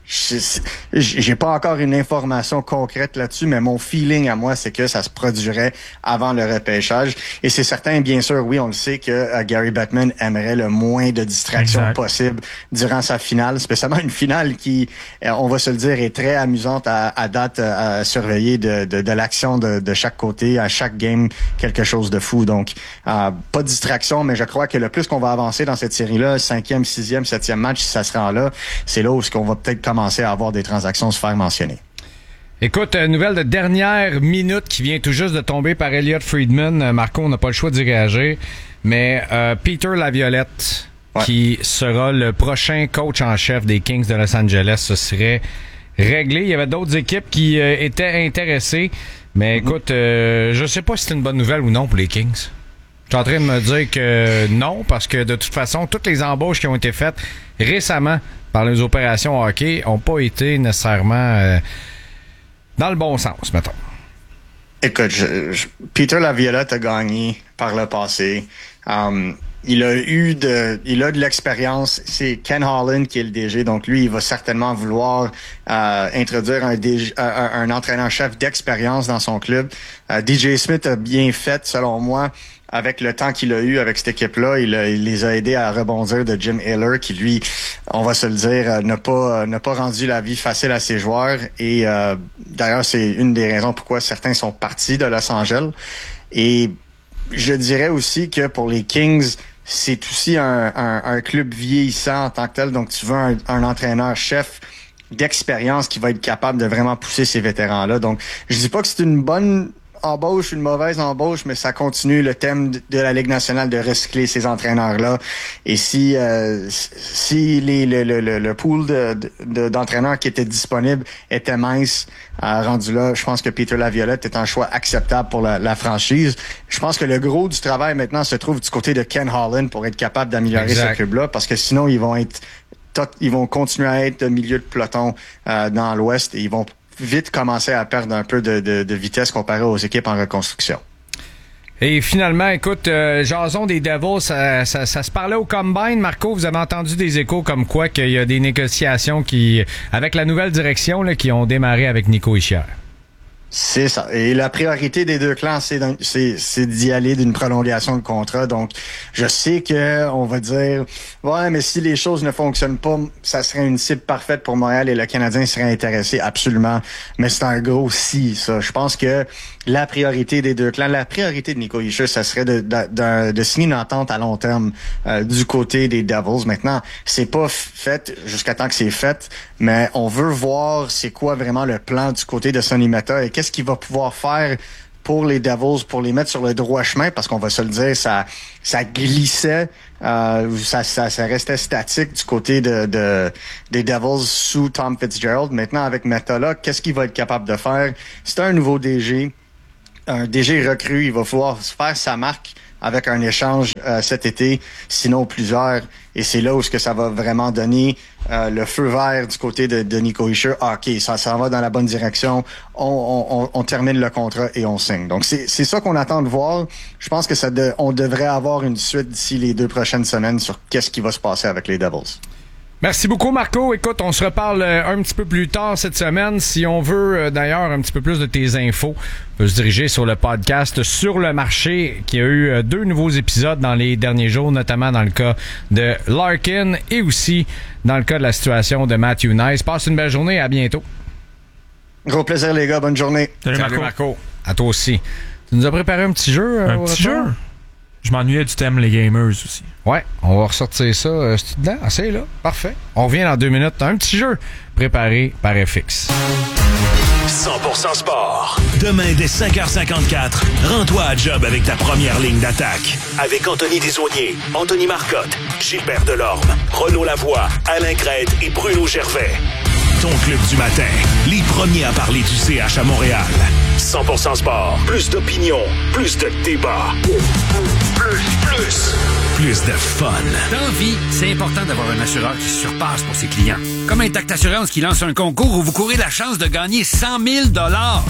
J'ai pas encore une information concrète là-dessus, mais mon feeling à moi, c'est que ça se produirait avant le repêchage. Et c'est certain, bien sûr, oui, on le sait que Gary Bettman aimerait le moins de distractions possible durant sa finale, spécialement une finale qui, on va se le dire, est très amusante à date à surveiller de l'action de chaque côté, à chaque game, quelque chose de fou. Donc, pas de distraction, mais je crois que le plus qu'on va avancer dans cette série-là, 5e, 6e, 7e match, si ça se rend là, c'est là où on va peut-être commencer à avoir des transactions se faire mentionner. Écoute, nouvelle de dernière minute qui vient tout juste de tomber par Elliot Friedman. Marco, on n'a pas le choix d'y réagir, mais Peter Laviolette, qui sera le prochain coach en chef des Kings de Los Angeles, ce serait réglé. Il y avait d'autres équipes qui étaient intéressées, mais écoute, je sais pas si c'est une bonne nouvelle ou non pour les Kings. Je suis en train de me dire que non, parce que de toute façon, toutes les embauches qui ont été faites récemment par les opérations hockey n'ont pas été nécessairement dans le bon sens, mettons. Écoute, Peter Laviolette a gagné par le passé. Il a de l'expérience. C'est Ken Holland qui est le DG, donc lui, il va certainement vouloir introduire un entraîneur-chef d'expérience dans son club. DJ Smith a bien fait, selon moi, avec le temps qu'il a eu avec cette équipe-là. Il les a aidés à rebondir de Jim Hiller, qui lui, on va se le dire, n'a pas rendu la vie facile à ses joueurs. Et d'ailleurs, c'est une des raisons pourquoi certains sont partis de Los Angeles. Et je dirais aussi que pour les Kings, c'est aussi un club vieillissant en tant que tel. Donc, tu veux un entraîneur-chef d'expérience qui va être capable de vraiment pousser ces vétérans-là. Donc, je dis pas que c'est une bonne embauche, une mauvaise embauche, mais ça continue le thème de la Ligue nationale de recycler ces entraîneurs-là. Et si le pool d'entraîneurs qui étaient disponibles était mince, rendu là, je pense que Peter Laviolette est un choix acceptable pour la franchise. Je pense que le gros du travail maintenant se trouve du côté de Ken Holland pour être capable d'améliorer ce club-là, parce que sinon ils vont continuer à être au milieu de peloton dans l'Ouest et ils vont vite commencer à perdre un peu de vitesse comparé aux équipes en reconstruction. Et finalement, écoute, jason des Devils, ça se parlait au Combine. Marco, vous avez entendu des échos comme quoi qu'il y a des négociations avec la nouvelle direction là, qui ont démarré avec Nico Hischier. C'est ça. Et la priorité des deux clans, c'est d'y aller d'une prolongation de contrat. Donc, je sais que on va dire, ouais, mais si les choses ne fonctionnent pas, ça serait une cible parfaite pour Montréal et le Canadien serait intéressé, absolument. Mais c'est un gros si, ça. Je pense que la priorité des deux clans, la priorité de Nico Hischier, ça serait de signer une entente à long terme du côté des Devils. Maintenant, c'est pas fait jusqu'à temps que c'est fait, mais on veut voir c'est quoi vraiment le plan du côté de Sonny Meta et qu'est-ce qu'il va pouvoir faire pour les Devils, pour les mettre sur le droit chemin, parce qu'on va se le dire, ça glissait, ça restait statique du côté des Devils sous Tom Fitzgerald. Maintenant, avec Meta là, qu'est-ce qu'il va être capable de faire? C'est un nouveau DG, un DG recru, il va pouvoir faire sa marque avec un échange cet été, sinon plusieurs. Et c'est là où ce que ça va vraiment donner le feu vert du côté de Nico Hischier. OK, ça va dans la bonne direction. On termine le contrat et on signe. Donc, c'est ça qu'on attend de voir. Je pense que on devrait avoir une suite d'ici les 2 prochaines semaines sur qu'est-ce qui va se passer avec les Devils. Merci beaucoup, Marco. Écoute, on se reparle un petit peu plus tard cette semaine. Si on veut d'ailleurs un petit peu plus de tes infos, on peut se diriger sur le podcast Sur le marché, qui a eu 2 nouveaux épisodes dans les derniers jours, notamment dans le cas de Larkin et aussi dans le cas de la situation de Matthew Nice. Passe une belle journée. À bientôt. Gros plaisir, les gars. Bonne journée. Salut Marco. À toi aussi. Tu nous as préparé un petit jeu? Un petit jeu? Je m'ennuyais du thème les gamers aussi. Ouais, on va ressortir ça. C'est dedans? Ah, c'est là. Parfait. On revient dans 2 minutes. Un petit jeu préparé par FX. 100% sport. Demain, dès 5h54, rends-toi à job avec ta première ligne d'attaque. Avec Anthony Desaulniers, Anthony Marcotte, Gilbert Delorme, Renaud Lavoie, Alain Crête et Bruno Gervais. Ton club du matin. Les premiers à parler du CH à Montréal. 100% sport. Plus d'opinion. Plus de débat. Plus de fun. Dans la vie, c'est important d'avoir un assureur qui surpasse pour ses clients. Comme Intact Assurance qui lance un concours où vous courez la chance de gagner 100 000 $.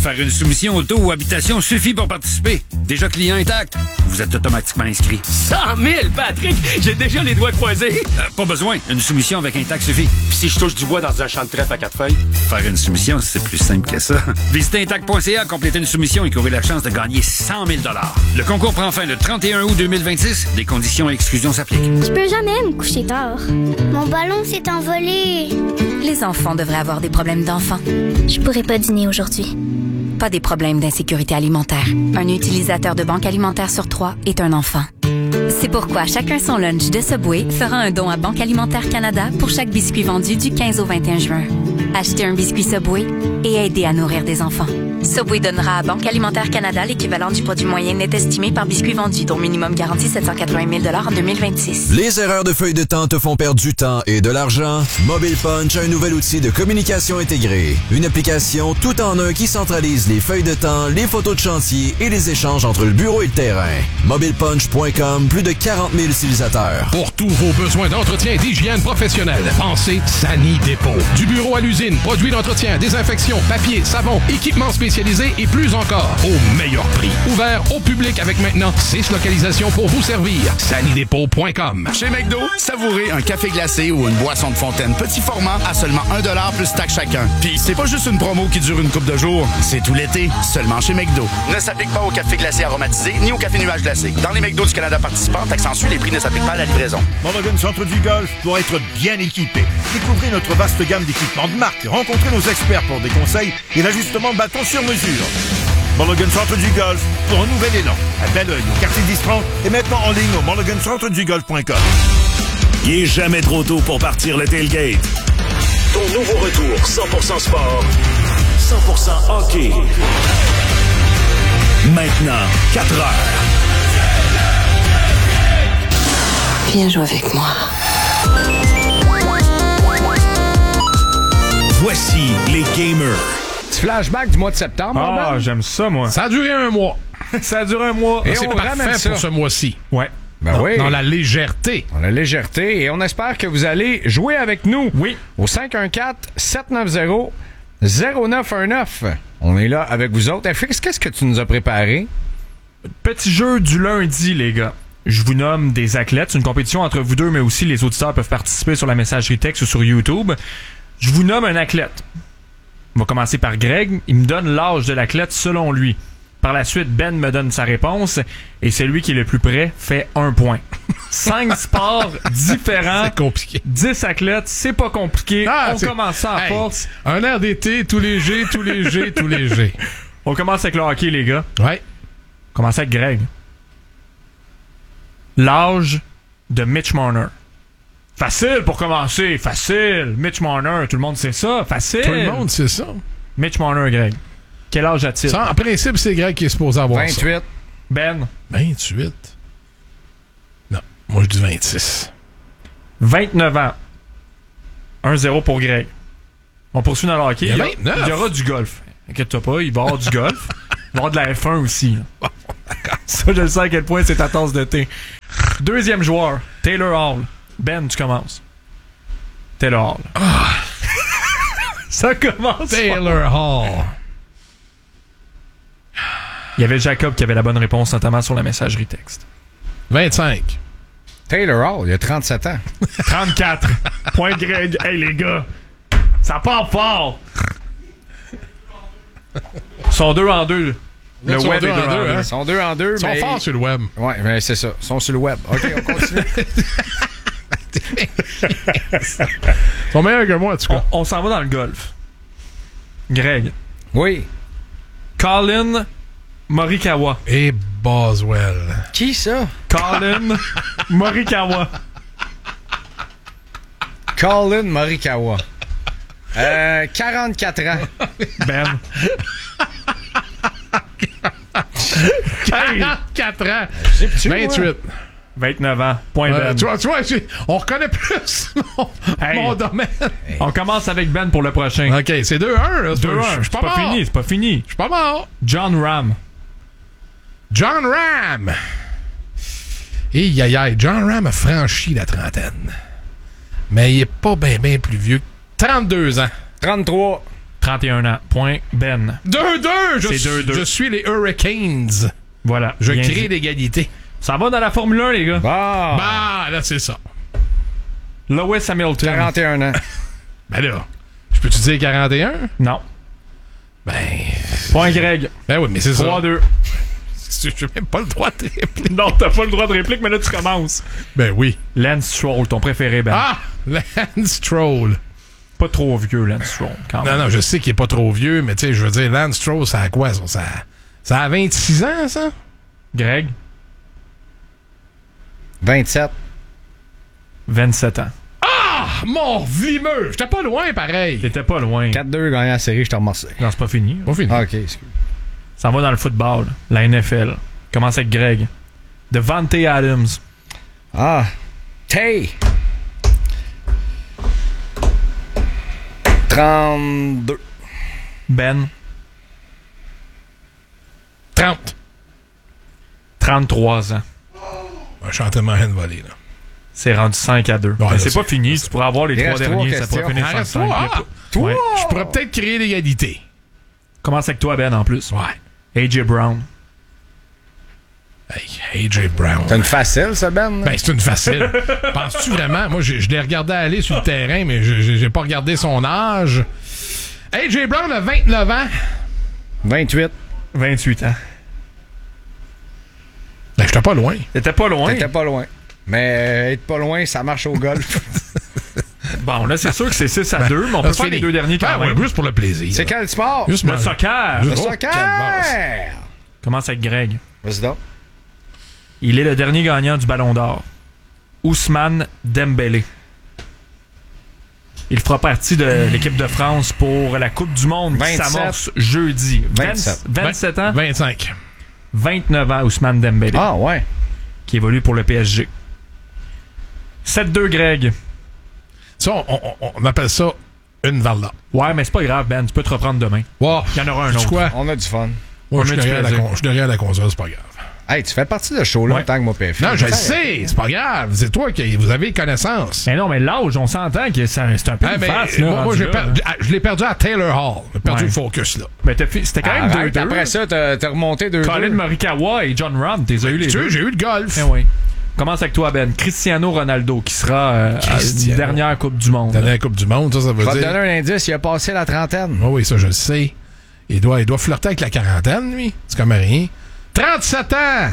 Faire une soumission auto ou habitation suffit pour participer. Déjà client intact, vous êtes automatiquement inscrit. 100 000, Patrick! J'ai déjà les doigts croisés. Pas besoin, une soumission avec intact suffit. Puis si je touche du bois dans un champ de trèfle à 4 feuilles? Faire une soumission, c'est plus simple que ça. Visitez intact.ca, compléter une soumission et courir la chance de gagner 100 000 $. Le concours prend fin le 31 août 2026. Des conditions et exclusions s'appliquent. Je peux jamais me coucher tard. Mon ballon s'est envolé. Les enfants devraient avoir des problèmes d'enfants. Je pourrais pas dîner aujourd'hui. Pas des problèmes d'insécurité alimentaire. Un utilisateur de banque alimentaire sur 3 est un enfant. C'est pourquoi Chacun son lunch de Subway fera un don à Banque Alimentaire Canada pour chaque biscuit vendu du 15 au 21 juin. Achetez un biscuit Subway et aidez à nourrir des enfants. Subway donnera à Banque Alimentaire Canada l'équivalent du produit moyen net estimé par biscuit vendu, dont minimum garanti 780 000 $ en 2026. Les erreurs de feuille de temps te font perdre du temps et de l'argent? Mobile Punch a un nouvel outil de communication intégré. Une application tout en un qui centralise les feuilles de temps, les photos de chantier et les échanges entre le bureau et le terrain. MobilePunch.com, plus de 40 000 utilisateurs. Pour tous vos besoins d'entretien et d'hygiène professionnelle, pensez Sani Dépôt. Du bureau à l'usine, produits d'entretien, désinfection, papier, savon, équipements spécialisés et plus encore, au meilleur prix. Ouvert au public avec maintenant 6 localisations pour vous servir. Sanidépôt.com. Chez McDo, savourez un café glacé ou une boisson de fontaine petit format à seulement 1$ plus taxe chacun. Puis c'est pas juste une promo qui dure une couple de jours, c'est tout l'été, seulement chez McDo. Ne s'applique pas au café glacé aromatisé ni au café nuage glacé. Dans les McDo du Canada participants, taxe en les prix ne s'appliquent pas à la livraison. Mulligan Centre du Golf doit être bien équipé. Découvrez notre vaste gamme d'équipements de marque. Rencontrez nos experts pour des conseils et l'ajustement de bâton sur mesure. Mulligan Centre du Golf pour un nouvel élan. À Belleuil, au quartier d'Istran et maintenant en ligne au mulligancentredugolf.com. Il est jamais trop tôt pour partir le tailgate. Ton nouveau retour 100% sport, 100% hockey. Maintenant, 4 heures. Viens jouer avec moi. Voici les gamers. Petit flashback du mois de septembre. Ah, j'aime ça, moi. Ça a duré un mois. Ça a duré un mois. Et c'est parfait pour ce mois-ci. Ouais. Ben oui. Dans la légèreté. Dans la légèreté. Et on espère que vous allez jouer avec nous. Oui. Au 514-790-0919. On est là avec vous autres. FX, qu'est-ce que tu nous as préparé? Petit jeu du lundi, les gars. Je vous nomme des athlètes. C'est une compétition entre vous deux, mais aussi les auditeurs peuvent participer sur la messagerie texte ou sur YouTube. Je vous nomme un athlète. On va commencer par Greg. Il me donne l'âge de l'athlète selon lui. Par la suite, Ben me donne sa réponse et celui qui est le plus près fait 1 point. 5 sports différents. C'est compliqué. 10 athlètes, c'est pas compliqué. On commence ça à force. Un air d'été, tout léger, tout léger, tout léger. On commence avec le hockey, les gars. Ouais. On commence avec Greg. L'âge de Mitch Marner. Facile pour commencer, facile. Mitch Marner, tout le monde sait ça, facile. Tout le monde sait ça. Mitch Marner, Greg. Quel âge a-t-il? Ça, en principe, c'est Greg qui est supposé avoir 28. ça. Ben? 28? Non, moi je dis 26. 29 ans. 1-0 pour Greg. On poursuit dans le hockey. Il y a 29. Il y aura du golf. Inquiète-toi pas, il va y avoir du golf. Il va y avoir de la F1 aussi. Ça, je le sais à quel point c'est ta tasse de thé. Deuxième joueur, Taylor Hall. Ben, tu commences. Taylor Hall. Ah. Ça commence. Taylor Hall. Il y avait Jacob qui avait la bonne réponse, notamment sur la messagerie texte. 25. Taylor Hall, il a 37 ans. 34. Point Greg. Hey, les gars, ça part fort. Ils sont 2 en 2. Le Ils sont web deux est 2 en en 2. deux, hein? Ils sont 2 en 2. Ils sont forts sur le web. Ouais, mais c'est ça. Ils sont sur le web. OK, on continue. Ils sont meilleurs que moi, en tout cas. On s'en va dans le golf. Greg. Oui. Colin Morikawa. Et Boswell. Qui ça? Colin Morikawa. Colin Morikawa. 44 ans. Ben. 44 ans. 28. 29 ans. Point Ben. Tu vois, on reconnaît plus mon domaine. On commence avec Ben pour le prochain. OK, c'est 2-1. 2-1. Je suis pas mort. Fini, c'est pas fini. Je suis pas mort. John Ram. John Ram. John Ram a franchi la trentaine. Mais il est pas bien plus vieux. 32 ans. 33. 31 ans. Point Ben. 2-2! C'est 2-2. Je suis les Hurricanes. Voilà. Je Bien crée dit. l'égalité. Ça va dans la Formule 1, les gars. Bah, là, c'est ça. Lewis Hamilton. 41 ans. Ben là, je peux-tu dire 41? Non. Ben... Point Greg. Ben oui, mais c'est ça. 3-2. J'ai même pas le droit de réplique. Non, t'as pas le droit de réplique, mais là, tu commences. Ben oui. Lance Stroll, ton préféré, Ben. Ah! Lance Stroll. Pas trop vieux, Lance Stroll, quand même. Non, je sais qu'il est pas trop vieux, mais tu sais, je veux dire, Lance Stroll, ça a quoi, ça? Ça a 26 ans, ça? Greg? 27. 27 ans. Ah! Mon vimeux! J'étais pas loin, pareil. T'étais pas loin. 4-2 gagné la série, je te remercie. Non, c'est pas fini. Pas fini. Ah, OK, excuse. Ça va dans le football, la NFL. Commence avec Greg. Devante Adams. Ah. Tay. 32. Ben. 30. 33 ans. Je suis en train de m'en voler, là. C'est rendu 5-2. Bon, mais là, c'est pas fini. Tu pourras avoir les Il 3 reste derniers. 3 Ça pourrait finir questions. 5-5. Ah! Ouais. Je pourrais peut-être créer l'égalité. Commence avec toi, Ben, en plus. Ouais. AJ Brown. Hey, AJ Brown. C'est une facile, ça, Ben? Ben, c'est une facile. Penses-tu vraiment? Moi, je l'ai regardé aller sur le terrain, mais j'ai pas regardé son âge. AJ Brown a 29 ans. 28. 28 ans. Ben, j'étais pas loin. T'étais pas loin. T'étais pas loin. Mais être pas loin, ça marche au golf. Bon, là, c'est sûr que c'est 6-2, mais on peut faire les deux derniers quand même. Juste pour le plaisir. C'est quel sport? Juste Le soccer. Le soccer! Commence avec Greg. Vas-y donc. Il est le dernier gagnant du Ballon d'Or. Ousmane Dembélé. Il fera partie de l'équipe de France pour la Coupe du Monde qui 27. s'amorce jeudi. 27. 27 ans? 25. 29 ans, Ousmane Dembélé. Ah, ouais. Qui évolue pour le PSG. 7-2, Greg. Ça, on appelle ça une Varda. Ouais, mais c'est pas grave, Ben. Tu peux te reprendre demain. Wow. Il y en aura un autre. Quoi? On a du fun. Moi, je suis derrière la console, c'est pas grave. Hey, tu fais partie de ce show-là en tant que moi, PF. Non, je le sais, c'est pas grave. C'est toi qui vous avez connaissance. Mais non, mais l'âge, on s'entend que c'est un peu une face. Là, moi, je l'ai perdu à Taylor Hall. J'ai perdu le focus, là. Mais c'était quand même 2-2. Après ça, t'as remonté 2-2. Colin Morikawa et John Rahm, t'es eu les deux. J'ai eu le golf. Eh oui. Commence avec toi, Ben. Cristiano Ronaldo, qui sera à la dernière Coupe du Monde. Dernière Coupe du Monde, ça veut dire... Je vais te donner un indice, il a passé la trentaine. Oh oui, ça, je le sais. Il doit flirter avec la quarantaine, lui. C'est comme rien. 37 ans!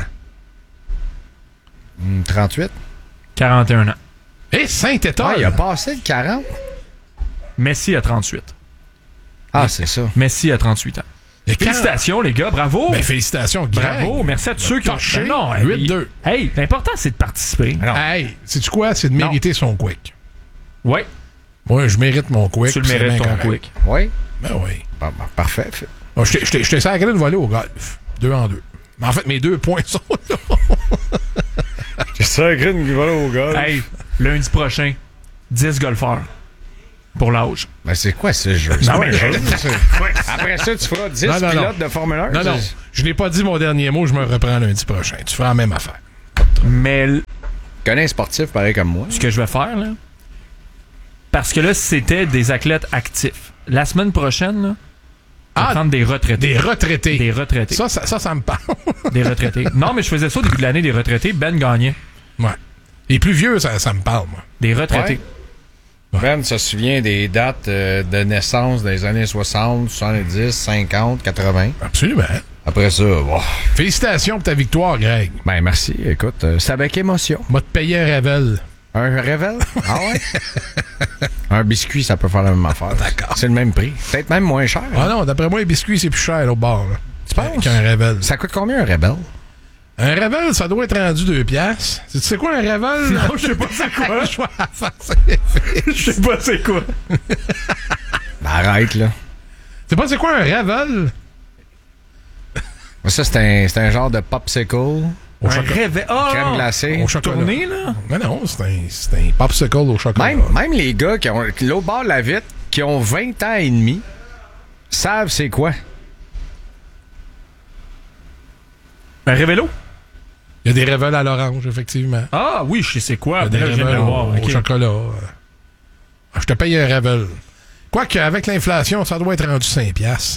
38. 41 ans. Et Saint-Étoile! Ah, il a passé le 40. Messi a 38. Ah, c'est ça. Messi a 38 ans. Félicitations, les gars, bravo! Ben, félicitations, Greg. Bravo, merci à tous ceux qui ont touché. Non, 8-2. Hey, l'important, c'est de participer. Hey, sais-tu quoi? C'est de mériter son quick. Oui. Moi, je mérite mon quick. Tu le mérites, ton quick. Oui. Ben oui. Parfait. Bon, je t'ai sacré de voler au golf. 2-2. Mais en fait, mes 2 points sont là. J'ai sacré de voler au golf. Hey, lundi prochain, 10 golfeurs. Pour l'âge. Ben, c'est quoi ce jeu? Non, mais après ça, tu feras 10 pilotes de Formule 1? Non. Je n'ai pas dit mon dernier mot, je me reprends lundi prochain. Tu feras la même affaire. Mais... Tu connais un sportif pareil comme moi? Ce que je vais faire, là... Parce que là, c'était des athlètes actifs. La semaine prochaine, là, on va prendre des retraités. Des retraités. Des retraités. Ça me parle. Des retraités. Non, mais je faisais ça au début de l'année, des retraités. Ben gagnait. Ouais. Les plus vieux, ça me parle, moi. Des retraités. Ouais. Ben se souvient des dates de naissance des années 60, 70, 50, 80. Absolument. Après ça, bon. Félicitations pour ta victoire, Greg. Ben merci. Écoute, c'est avec émotion. On va te payer un Revel. Un Revel? Ah ouais? Un biscuit, ça peut faire la même affaire. D'accord. C'est le même prix. Peut-être même moins cher. Ah non, d'après moi, les biscuits, c'est plus cher au bord. Là. Tu penses? Qu'un Revel. Ça coûte combien un Revel? Un Revel, ça doit être rendu 2$. Tu sais quoi un Revel? Non, je sais pas c'est quoi. Je sais pas c'est quoi. Ben arrête, là. Tu sais pas c'est quoi un Revel? Ça, c'est un genre de popsicle. Au chocolat. Crème glacée. Au chocolat. Tourné, là? Non, c'est un popsicle au chocolat. Même les gars qui ont l'autre bord de la vitre, qui ont 20 ans et demi, savent c'est quoi. Un Révélo? Il y a des Revels à l'orange, effectivement. Ah oui, je sais c'est quoi. Il y a des Revels au chocolat. Je te paye un Revel. Quoique, avec l'inflation, ça doit être rendu 5$.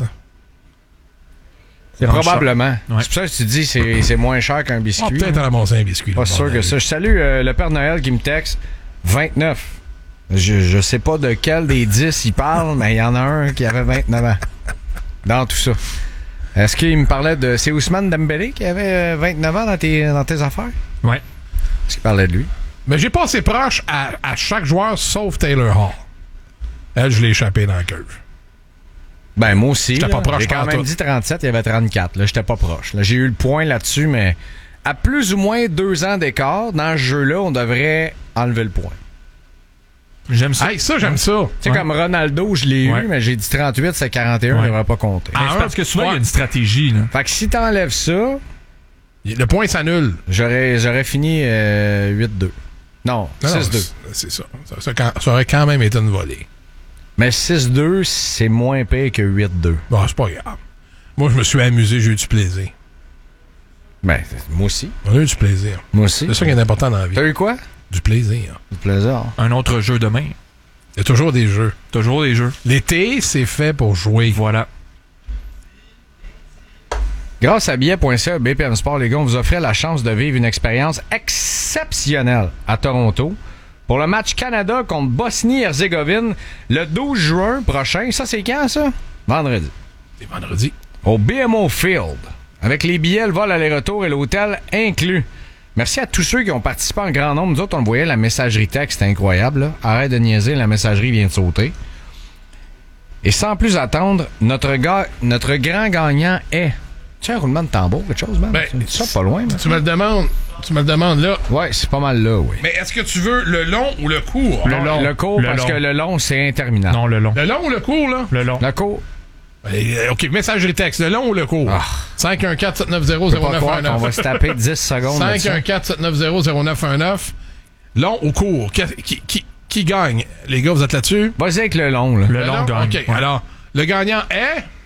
C'est probablement. Ouais. C'est pour ça que tu dis c'est moins cher qu'un biscuit. On va peut-être ramasser un biscuit. Pas sûr que ça. Je salue le Père Noël qui me texte 29. Je sais pas de quel des 10 il parle, mais il y en a un qui avait 29 ans. Dans tout ça. Est-ce qu'il me parlait de... C'est Ousmane Dembélé qui avait 29 ans dans tes affaires? Ouais. Est-ce qu'il parlait de lui? Mais j'ai passé proche à chaque joueur sauf Taylor Hall. Elle, je l'ai échappé dans la curve. Ben, moi aussi. J'étais pas proche. J'ai quand même dit 37, il y avait 34. Là, j'étais pas proche. Là, j'ai eu le point là-dessus, mais à plus ou moins 2 ans d'écart, dans ce jeu-là, on devrait enlever le point. J'aime ça. Hey, ça, j'aime ça. Tu sais, comme Ronaldo, je l'ai eu, mais j'ai dit 38, c'est 41, il n'aurait pas compté. C'est parce que souvent, il y a une stratégie. Là. Fait que si t'enlèves ça... Le point s'annule. J'aurais fini 8-2. Non, 6-2. C'est ça. Ça aurait quand même été une volée. Mais 6-2, c'est moins pire que 8-2. Bon, c'est pas grave. Moi, je me suis amusé, j'ai eu du plaisir. Ben, moi aussi. On a eu du plaisir. Moi aussi. C'est ça qui est important dans la vie. T'as eu quoi? Du plaisir. Du plaisir. Un autre jeu demain. Il y a toujours des jeux. Toujours des jeux. L'été, c'est fait pour jouer. Voilà. Grâce à billet.ca, BPM Sport, les gars, on vous offrait la chance de vivre une expérience exceptionnelle à Toronto pour le match Canada contre Bosnie-Herzégovine le 12 juin prochain. Ça, c'est quand, ça? Vendredi. C'est vendredi. Au BMO Field. Avec les billets, le vol aller-retour et l'hôtel inclus. Merci à tous ceux qui ont participé en grand nombre. Nous autres, on le voyait, la messagerie texte, c'était incroyable. Là. Arrête de niaiser, la messagerie vient de sauter. Et sans plus attendre, notre grand gagnant est... Tu as un roulement de tambour, quelque chose, man? Ben, ça, pas loin, man. Tu me le demandes là. Ouais, c'est pas mal là, oui. Mais est-ce que tu veux le long ou le court? Le court, parce que le long, c'est interminable. Non, le long. Le long ou le court, là? Le long. Le court. OK, messagerie texte, le long ou le court? 514-790-0919. On va se taper 10 secondes. 514-790-0919. Long ou court? Qui gagne? Les gars, vous êtes là-dessus? Vas-y avec le long, là. Le long gagne. OK, alors, le gagnant est...